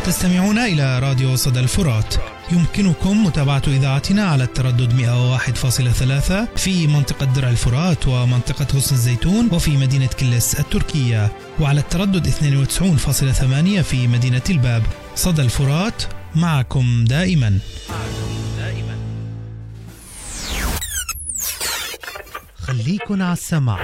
تستمعون إلى راديو صدى الفرات. يمكنكم متابعة إذاعتنا على التردد 101.3 في منطقة درع الفرات ومنطقة غصن الزيتون وفي مدينة كلس التركية، وعلى التردد 92.8 في مدينة الباب. صدى الفرات معكم دائما. خليكن على السمع.